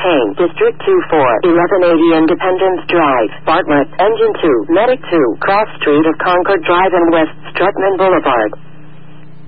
Payne, District 24, 1180 Independence Drive, Bartlett, Engine 2, Medic 2, Cross Street of Concord Drive and West Strutman Boulevard.